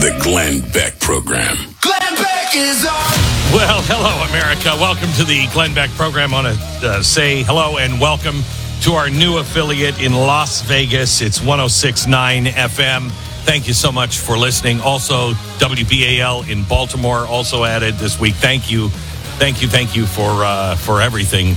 The Glenn Beck Program. Glenn Beck is on. Well, hello, America. Welcome to the Glenn Beck Program. I want to say hello and welcome to our new affiliate in Las Vegas. It's 106.9 FM. Thank you so much for listening. Also, WBAL in Baltimore also added this week. Thank you for everything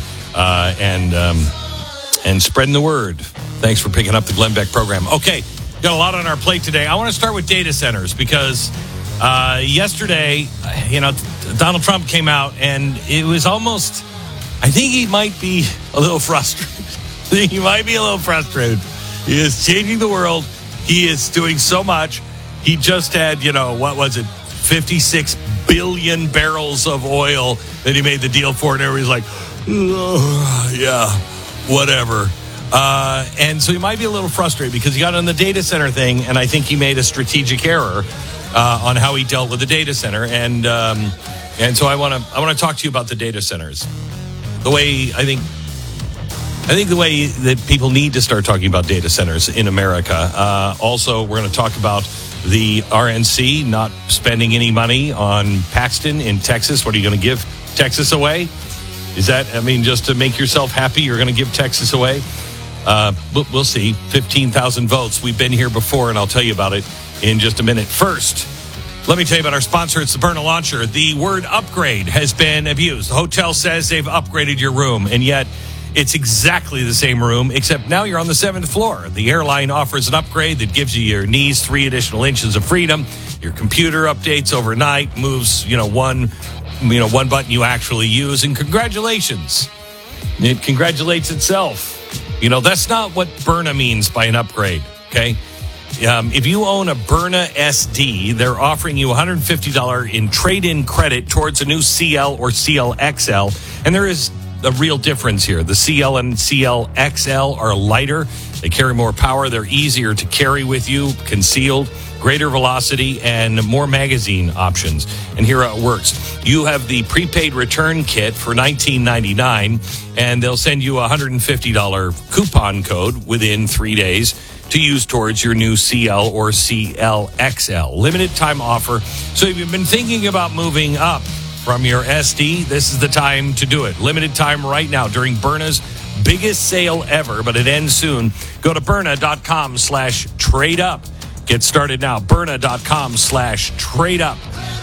and spreading the word. Thanks for picking up the Glenn Beck Program. Okay, got a lot on our plate today. I want to start with data centers because yesterday, Donald Trump came out and it was almost, I think he might be a little frustrated. He He is changing the world. He is doing so much. He just had, 56 billion barrels of oil that he made the deal for, and everybody's like, oh, yeah, whatever. And so he might be a little frustrated because he got on the data center thing, and I think he made a strategic error on how he dealt with the data center. And so I want to talk to you about the data centers. The way I think the way that people need to start talking about data centers in America. Also, we're going to talk about the RNC not spending any money on Paxton in Texas. What are you going to give Texas away? Is that, just to make yourself happy, you're going to give Texas away? We'll see. 15,000 votes. We've been here before, and I'll tell you about it in just a minute. First, let me tell you about our sponsor. It's the Byrna Launcher. The word upgrade has been abused. The hotel says they've upgraded your room, and yet it's exactly the same room, except now you're on the 7th floor. The airline offers an upgrade that gives you your knees 3 additional inches of freedom. Your computer updates overnight, moves, one button you actually use, and congratulations. It congratulates itself. That's not what Byrna means by an upgrade, okay? If you own a Byrna SD, they're offering you $150 in trade-in credit towards a new CL or CL XL, and there is a real difference here. The CL and CL XL are lighter. They carry more power. They're easier to carry with you, concealed, greater velocity, and more magazine options. And here it works. You have the prepaid return kit for $19.99, and they'll send you a $150 coupon code within 3 days to use towards your new CL or CL XL. Limited time offer. So if you've been thinking about moving up from your SD, this is the time to do it. Limited time right now during Byrna's biggest sale ever, but it ends soon. Go to Byrna.com/trade up. Get started now. Byrna.com/trade up.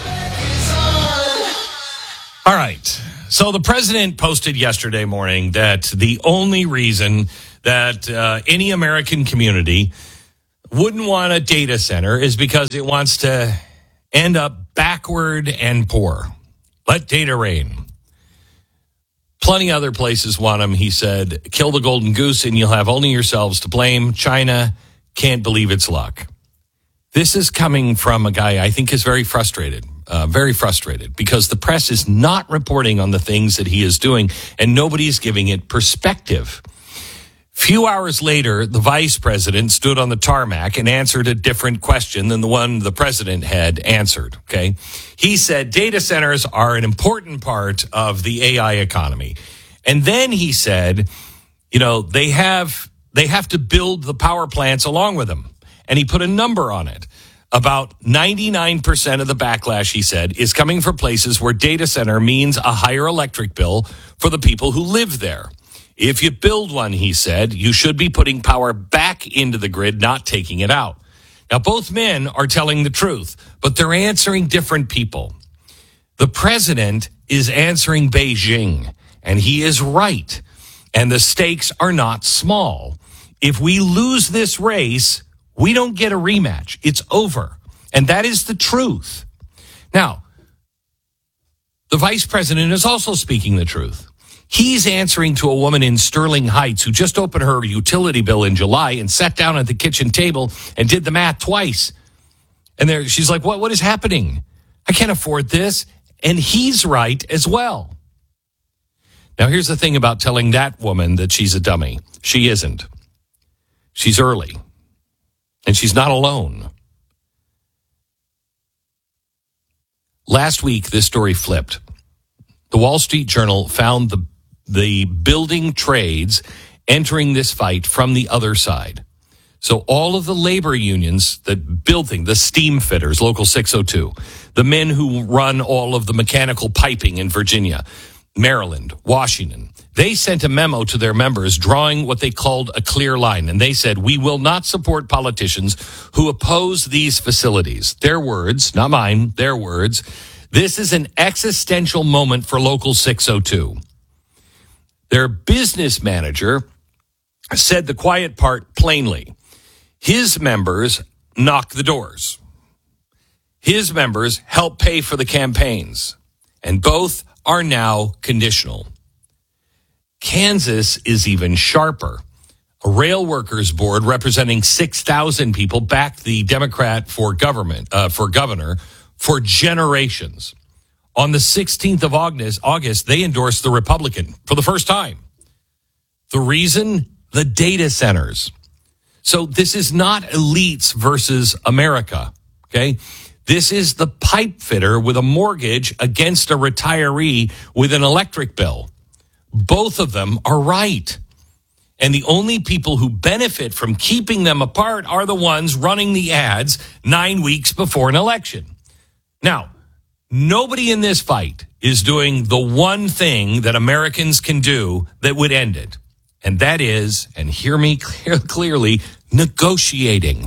All right. So the president posted yesterday morning that the only reason that any American community wouldn't want a data center is because it wants to end up backward and poor. Let data reign. Plenty other places want them, he said. Kill the golden goose and you'll have only yourselves to blame. China can't believe its luck. This is coming from a guy I think is very frustrated because the press is not reporting on the things that he is doing and nobody's giving it perspective. Few hours later, the vice president stood on the tarmac and answered a different question than the one the president had answered, okay? He said data centers are an important part of the AI economy. And then he said, they have to build the power plants along with them. And he put a number on it. About 99% of the backlash, he said, is coming from places where data center means a higher electric bill for the people who live there. If you build one, he said, you should be putting power back into the grid, not taking it out. Now, both men are telling the truth, but they're answering different people. The president is answering Beijing, and he is right. And the stakes are not small. If we lose this race, we don't get a rematch. It's over. And that is the truth. Now, the vice president is also speaking the truth. He's answering to a woman in Sterling Heights who just opened her utility bill in July and sat down at the kitchen table and did the math twice. And she's like, what is happening? I can't afford this. And he's right as well. Now, here's the thing about telling that woman that she's a dummy. She isn't. She's early. And she's not alone. Last week, this story flipped. The Wall Street Journal found the building trades entering this fight from the other side. So all of the labor unions that building, the steam fitters, Local 602, the men who run all of the mechanical piping in Virginia, Maryland, Washington, they sent a memo to their members drawing what they called a clear line. And they said, we will not support politicians who oppose these facilities. Their words, not mine, their words. This is an existential moment for Local 602. Their business manager said the quiet part plainly. His members knock the doors. His members help pay for the campaigns. And both are now conditional. Kansas is even sharper. A rail workers board representing 6,000 people backed the Democrat for governor for generations. On the 16th of August, they endorsed the Republican for the first time. The reason? The data centers. So this is not elites versus America, okay? This is the pipe fitter with a mortgage against a retiree with an electric bill. Both of them are right. And the only people who benefit from keeping them apart are the ones running the ads 9 weeks before an election. Now, nobody in this fight is doing the one thing that Americans can do that would end it. And that is, and hear me clearly, negotiating.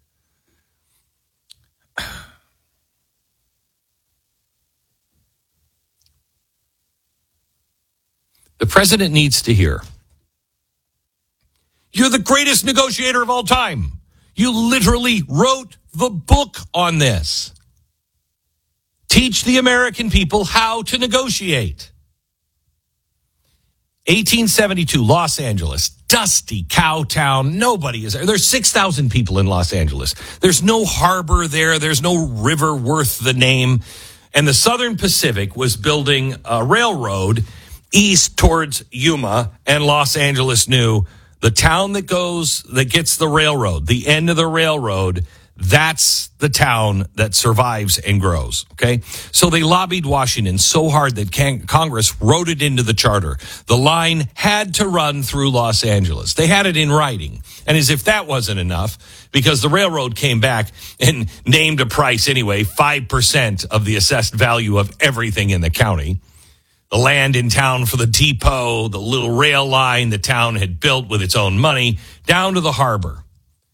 The president needs to hear. You're the greatest negotiator of all time. You literally wrote the book on this. Teach the American people how to negotiate. 1872, Los Angeles, dusty cow town. Nobody is there. There's 6,000 people in Los Angeles. There's no harbor there. There's no river worth the name. And the Southern Pacific was building a railroad east towards Yuma, and Los Angeles knew the town that gets the railroad, the end of the railroad, that's the town that survives and grows, okay? So they lobbied Washington so hard that Congress wrote it into the charter. The line had to run through Los Angeles. They had it in writing. And as if that wasn't enough, because the railroad came back and named a price anyway, 5% of the assessed value of everything in the county. The land in town for the depot, the little rail line the town had built with its own money, down to the harbor.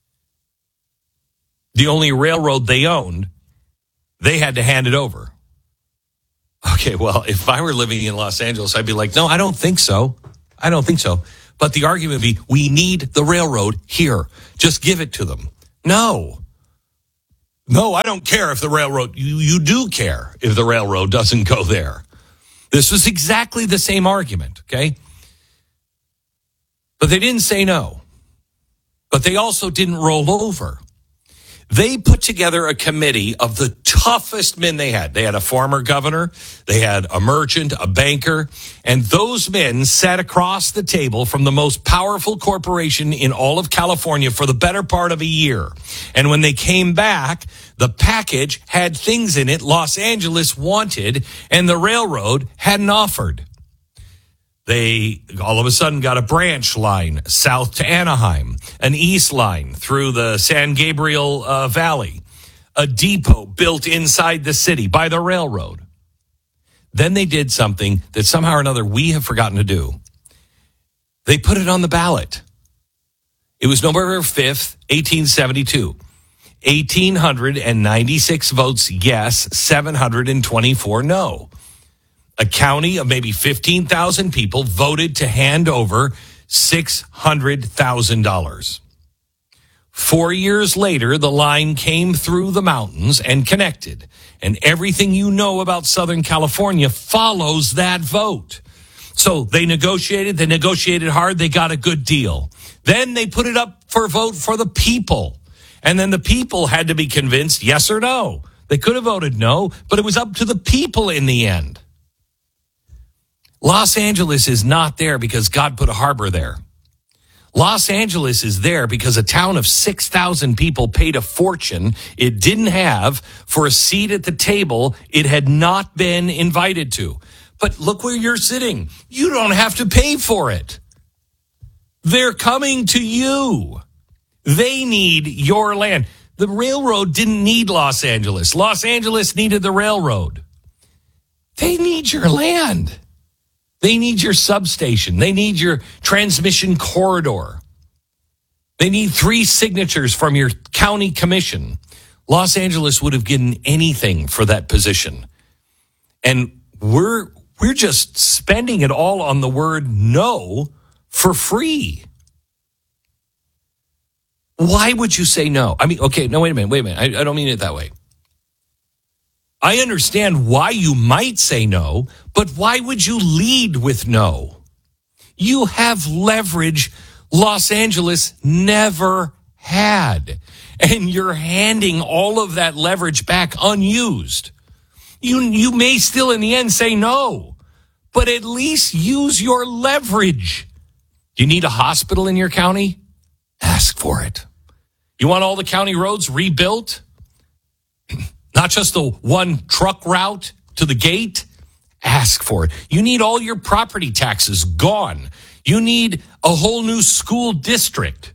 The only railroad they owned, they had to hand it over. Okay, well, if I were living in Los Angeles, I'd be like, no, I don't think so. I don't think so. But the argument would be, we need the railroad here. Just give it to them. No, I don't care if the railroad, you do care if the railroad doesn't go there. This was exactly the same argument, okay? But they didn't say no. But they also didn't roll over. They put together a committee of the toughest men they had. They had a former governor, they had a merchant, a banker, and those men sat across the table from the most powerful corporation in all of California for the better part of a year. And when they came back, the package had things in it Los Angeles wanted and the railroad hadn't offered. They all of a sudden got a branch line south to Anaheim, an east line through the San Gabriel Valley, a depot built inside the city by the railroad. Then they did something that somehow or another we have forgotten to do. They put it on the ballot. It was November 5th, 1872. 1,896 votes yes, 724 no. A county of maybe 15,000 people voted to hand over $600,000. 4 years later, the line came through the mountains and connected. And everything you know about Southern California follows that vote. So they negotiated hard, they got a good deal. Then they put it up for a vote for the people. And then the people had to be convinced yes or no. They could have voted no, but it was up to the people in the end. Los Angeles is not there because God put a harbor there. Los Angeles is there because a town of 6,000 people paid a fortune it didn't have for a seat at the table it had not been invited to. But look where you're sitting. You don't have to pay for it. They're coming to you. They need your land. The railroad didn't need Los Angeles. Los Angeles needed the railroad. They need your land. They need your substation. They need your transmission corridor. They need 3 signatures from your county commission. Los Angeles would have given anything for that position. And we're just spending it all on the word no for free. Why would you say no? I mean, okay, no, wait a minute. I don't mean it that way. I understand why you might say no, but why would you lead with no? You have leverage Los Angeles never had, and you're handing all of that leverage back unused. You may still in the end say no, but at least use your leverage. You need a hospital in your county? Ask for it. You want all the county roads rebuilt? Not just the one truck route to the gate? Ask for it. You need all your property taxes gone. You need a whole new school district.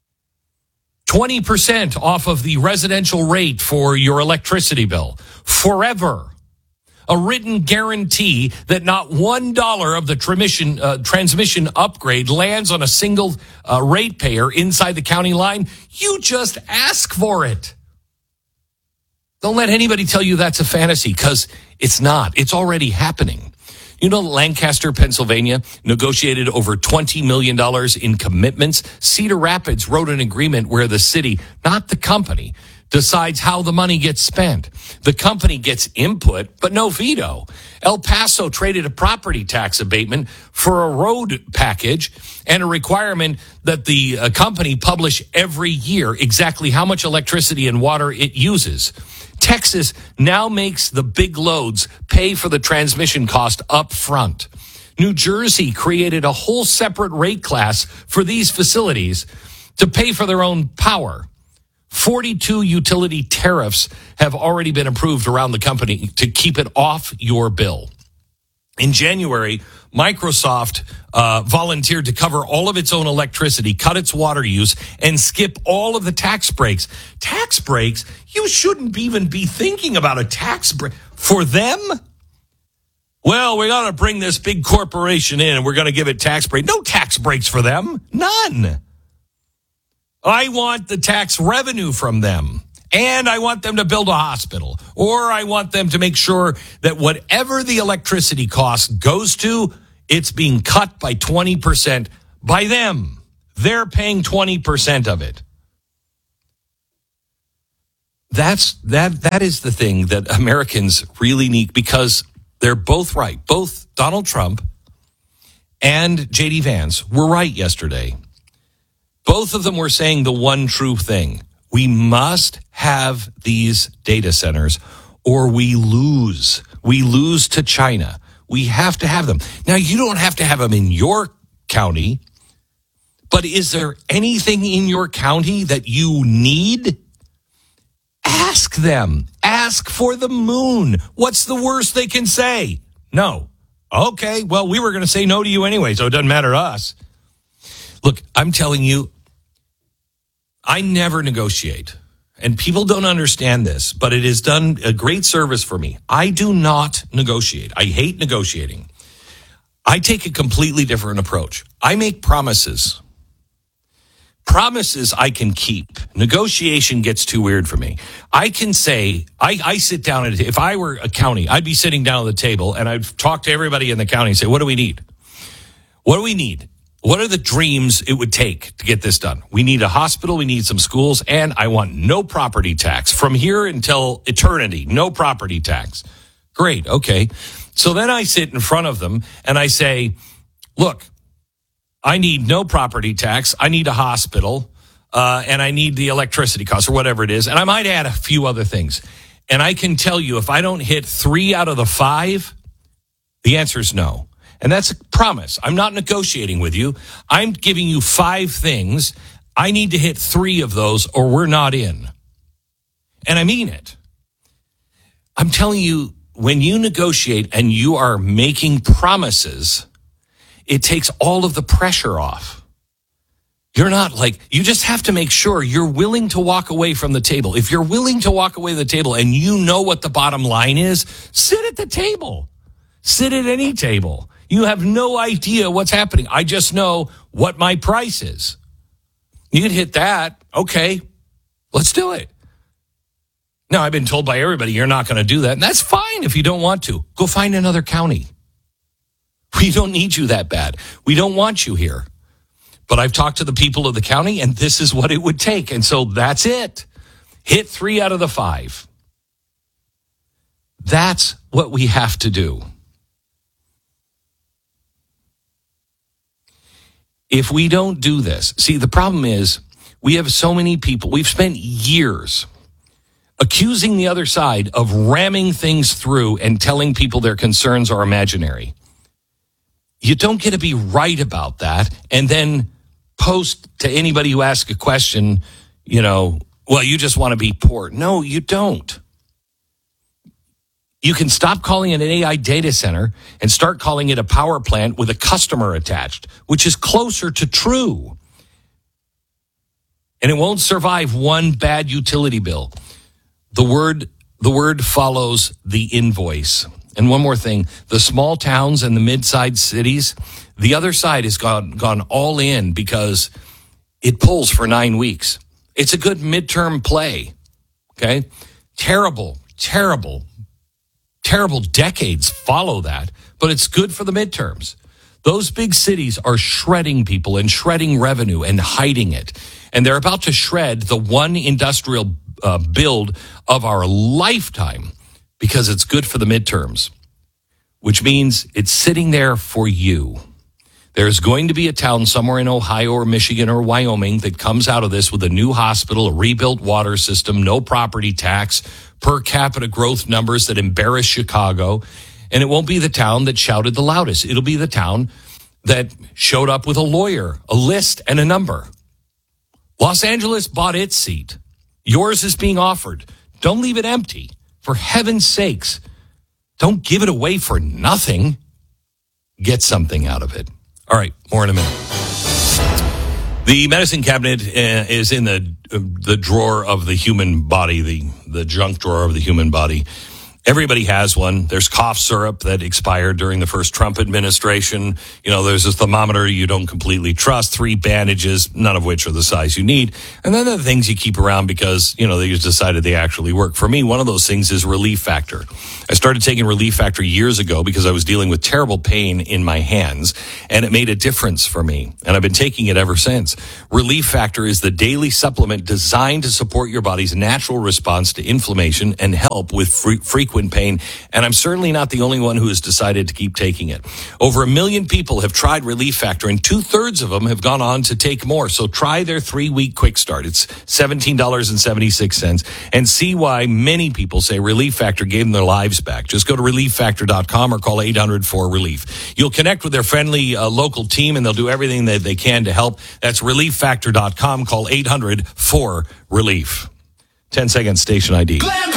20% off of the residential rate for your electricity bill. Forever. A written guarantee that not $1 of the transmission upgrade lands on a single ratepayer inside the county line. You just ask for it. Don't let anybody tell you that's a fantasy, because it's not. It's already happening. You know, Lancaster, Pennsylvania negotiated over $20 million in commitments. Cedar Rapids wrote an agreement where the city, not the company, decides how the money gets spent. The company gets input, but no veto. El Paso traded a property tax abatement for a road package and a requirement that the company publish every year exactly how much electricity and water it uses. Texas now makes the big loads pay for the transmission cost up front. New Jersey created a whole separate rate class for these facilities to pay for their own power. 42 utility tariffs have already been approved around the company to keep it off your bill. In January, Microsoft volunteered to cover all of its own electricity, cut its water use, and skip all of the tax breaks. Tax breaks? You shouldn't even be thinking about a tax break. For them? Well, we got to bring this big corporation in and we're going to give it tax break. No tax breaks for them. None. I want the tax revenue from them. And I want them to build a hospital. Or I want them to make sure that whatever the electricity cost goes to, it's being cut by 20% by them. They're paying 20% of it. That is the thing that Americans really need, because they're both right. Both Donald Trump and J.D. Vance were right yesterday. Both of them were saying the one true thing. We must have these data centers or we lose. We lose to China. We have to have them. Now, you don't have to have them in your county, but is there anything in your county that you need? Ask them. Ask for the moon. What's the worst they can say? No. Okay, well, we were going to say no to you anyway, so it doesn't matter to us. Look, I'm telling you, I never negotiate. And people don't understand this, but it has done a great service for me. I do not negotiate. I hate negotiating. I take a completely different approach. I make promises. Promises I can keep. Negotiation gets too weird for me. I can say, I sit down at, if I were a county, I'd be sitting down at the table and I'd talk to everybody in the county and say, what do we need? What do we need? What are the dreams it would take to get this done? We need a hospital, we need some schools, and I want no property tax. From here until eternity, no property tax. Great, okay. So then I sit in front of them and I say, look, I need no property tax, I need a hospital, and I need the electricity costs or whatever it is, and I might add a few other things. And I can tell you, if I don't hit 3 out of the 5, the answer is no. And that's a promise. I'm not negotiating with you. I'm giving you 5 things. I need to hit 3 of those or we're not in. And I mean it. I'm telling you, when you negotiate and you are making promises, it takes all of the pressure off. You're not like, you just have to make sure you're willing to walk away from the table. If you're willing to walk away from the table and you know what the bottom line is, sit at the table. Sit at any table. You have no idea what's happening. I just know what my price is. You can hit that. Okay, let's do it. Now, I've been told by everybody you're not going to do that. And that's fine if you don't want to. Go find another county. We don't need you that bad. We don't want you here. But I've talked to the people of the county, and this is what it would take. And so that's it. Hit 3 out of the 5. That's what we have to do. If we don't do this, see, the problem is we have so many people. We've spent years accusing the other side of ramming things through and telling people their concerns are imaginary. You don't get to be right about that and then post to anybody who asks a question, well, you just want to be poor. No, you don't. You can stop calling it an AI data center and start calling it a power plant with a customer attached, which is closer to true. And it won't survive one bad utility bill. The word follows the invoice. And one more thing, the small towns and the mid-sized cities, the other side has gone all in because it pulls for 9 weeks. It's a good midterm play, okay? Terrible decades follow that, but it's good for the midterms. Those big cities are shredding people and shredding revenue and hiding it. And they're about to shred the one industrial build of our lifetime because it's good for the midterms, which means it's sitting there for you. There's going to be a town somewhere in Ohio or Michigan or Wyoming that comes out of this with a new hospital, a rebuilt water system, no property tax, per capita growth numbers that embarrass Chicago. And it won't be the town that shouted the loudest. It'll be the town that showed up with a lawyer, a list, and a number. Los Angeles bought its seat. Yours is being offered. Don't leave it empty. For heaven's sakes, don't give it away for nothing. Get something out of it. All right, more in a minute. The medicine cabinet is in the drawer of the human body, the junk drawer of the human body. Everybody has one. There's cough syrup that expired during the first Trump administration. There's a thermometer you don't completely trust, 3 bandages, none of which are the size you need. And then there are things you keep around because, they just decided they actually work. For me, one of those things is Relief Factor. I started taking Relief Factor years ago because I was dealing with terrible pain in my hands, and it made a difference for me. And I've been taking it ever since. Relief Factor is the daily supplement designed to support your body's natural response to inflammation and help with frequent pain, and I'm certainly not the only one who has decided to keep taking it. Over 1 million people have tried Relief Factor, and 2/3 of them have gone on to take more. So try their 3-week quick start. It's $17.76, and see why many people say Relief Factor gave them their lives back. Just go to ReliefFactor.com or call 800-4RELIEF. You'll connect with their friendly local team, and they'll do everything that they can to help. That's ReliefFactor.com. Call 800-4RELIEF. 10 seconds, station ID. Glenn